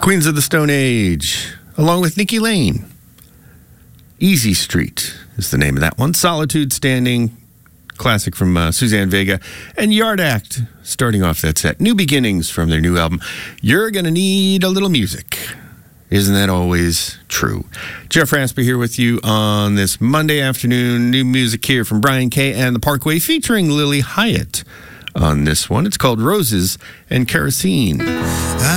Queens of the Stone Age, along with Nikki Lane. Easy Street is the name of that one. Solitude Standing, classic from Suzanne Vega. And Yard Act, starting off that set. New Beginnings from their new album, You're Gonna Need a Little Music. Isn't that always true? Jeff Rasper here with you on this Monday afternoon. New music here from Brian Kay and the Parkway, featuring Lily Hyatt on this one. It's called Roses and Kerosene.